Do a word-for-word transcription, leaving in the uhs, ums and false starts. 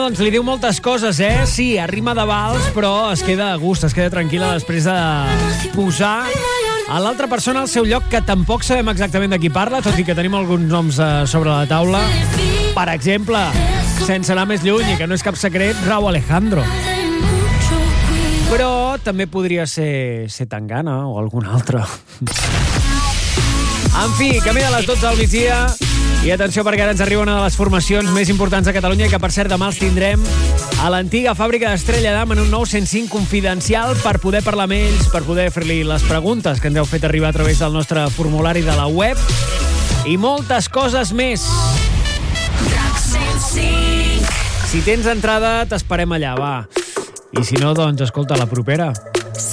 doncs li diu moltes coses, eh? Sí, arrima de vals, però es queda a gust, es queda tranquil·la després de posar a l'altra persona al seu lloc, que tampoc sabem exactament de qui parla, tot i que tenim alguns noms eh, sobre la taula. Per exemple, sense anar més lluny, i que no és cap secret, Rauw Alejandro. Però també podria ser, ser Tangana o algun altre. En fi, camí de les dotze al migdia. I atenció, perquè ara ens arriba una de les formacions més importants de Catalunya, i que per cert demà els tindrem a l'antiga fàbrica d'Estrella d'Am en un nou cent cinc confidencial per poder parlar amb ells, per poder fer-li les preguntes que ens heu fet arribar a través del nostre formulari de la web i moltes coses més. Si tens entrada, t'esperem allà, va. I si no, doncs escolta, la propera.